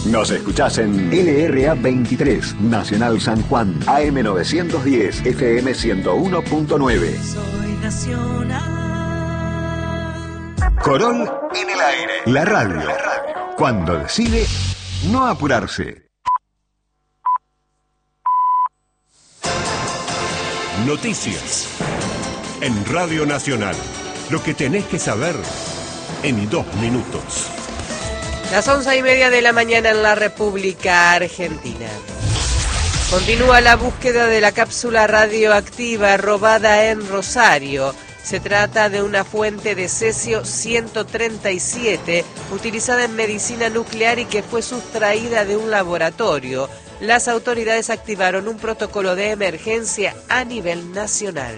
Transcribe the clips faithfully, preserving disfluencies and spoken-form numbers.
Nos escuchás en L R A veintitrés, Nacional San Juan, A M novecientos diez, F M ciento uno punto nueve. Soy nacional. Corol en el aire. La radio. La radio. Cuando decide no apurarse. Noticias. En Radio Nacional. Lo que tenés que saber en dos minutos. Las once y media de la mañana en la República Argentina. Continúa la búsqueda de la cápsula radioactiva robada en Rosario. Se trata de una fuente de cesio ciento treinta y siete utilizada en medicina nuclear y que fue sustraída de un laboratorio. Las autoridades activaron un protocolo de emergencia a nivel nacional.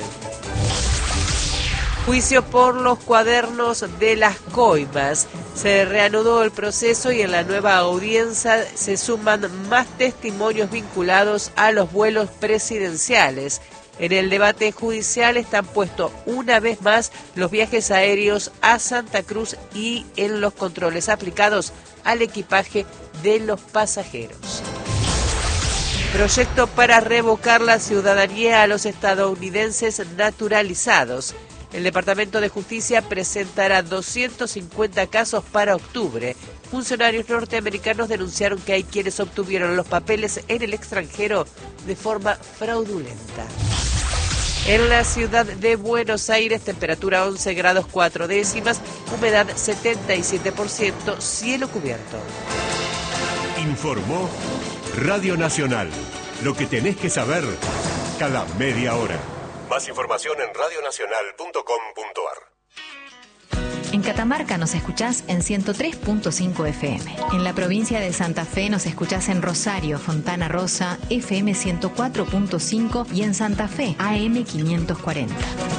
Juicio por los cuadernos de las coimas. Se reanudó el proceso y en la nueva audiencia se suman más testimonios vinculados a los vuelos presidenciales. En el debate judicial están puestos una vez más los viajes aéreos a Santa Cruz y en los controles aplicados al equipaje de los pasajeros. Proyecto para revocar la ciudadanía a los estadounidenses naturalizados. El Departamento de Justicia presentará doscientos cincuenta casos para octubre. Funcionarios norteamericanos denunciaron que hay quienes obtuvieron los papeles en el extranjero de forma fraudulenta. En la ciudad de Buenos Aires, temperatura once grados cuatro décimas, humedad setenta y siete por ciento, cielo cubierto. Informó Radio Nacional. Lo que tenés que saber cada media hora. Más información en radio nacional punto com punto a r. En Catamarca nos escuchás en ciento tres punto cinco F M. En la provincia de Santa Fe nos escuchás en Rosario, Fontana Rosa, F M ciento cuatro punto cinco y en Santa Fe, A M quinientos cuarenta.